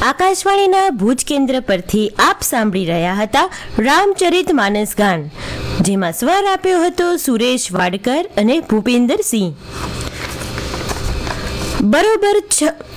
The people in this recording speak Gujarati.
આકાશવાણીના ભુજ કેન્દ્ર પરથી આપ સાંભળી રહ્યા હતા રામચરિત માનસ ગાન, જેમાં સ્વર આપ્યો હતો સુરેશ વાડકર અને ભૂપિન્દર સિંહ. બરોબર